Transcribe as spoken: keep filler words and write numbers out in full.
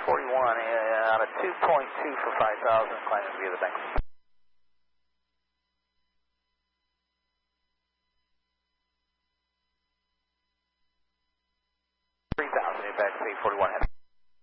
forty-one uh, on a two point two for five thousand, climbing via the bank. three thousand, impact C forty-one.